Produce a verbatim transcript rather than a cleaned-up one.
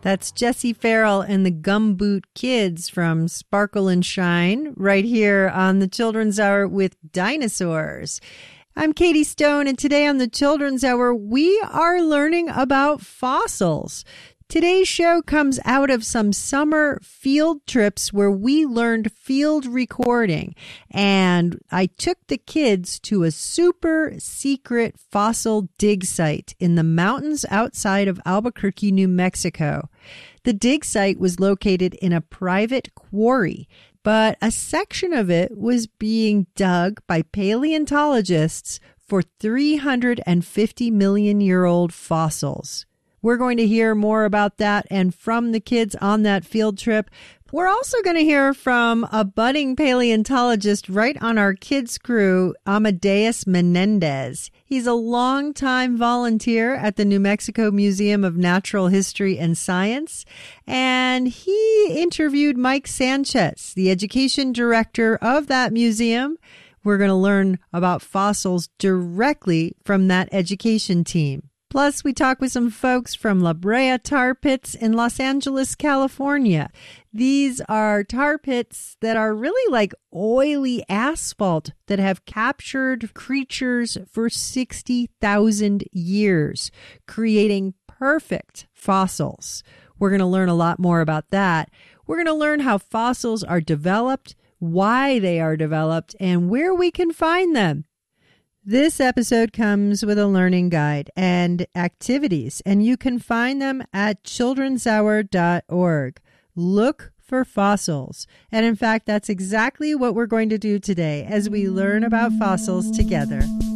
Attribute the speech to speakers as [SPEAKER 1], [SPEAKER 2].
[SPEAKER 1] That's Jessie Farrell and the Gumboot Kids from Sparkle and Shine right here on the Children's Hour with Dinosaurs. I'm Katie Stone, and today on the Children's Hour, we are learning about fossils. Today's show comes out of some summer field trips where we learned field recording, and I took the kids to a super secret fossil dig site in the mountains outside of Albuquerque, New Mexico. The dig site was located in a private quarry, but a section of it was being dug by paleontologists for three hundred fifty million year old fossils. We're going to hear more about that and from the kids on that field trip. We're also going to hear from a budding paleontologist right on our kids' crew, Amadeus Menendez. He's a longtime volunteer at the New Mexico Museum of Natural History and Science, and he interviewed Mike Sanchez, the education director of that museum. We're going to learn about fossils directly from that education team. Plus, we talk with some folks from La Brea Tar Pits in Los Angeles, California. These are tar pits that are really like oily asphalt that have captured creatures for sixty thousand years, creating perfect fossils. We're going to learn a lot more about that. We're going to learn how fossils are developed, why they are developed, and where we can find them. This episode comes with a learning guide and activities, and you can find them at children's hour dot org. Look for fossils. And in fact, that's exactly what we're going to do today as we learn about fossils together.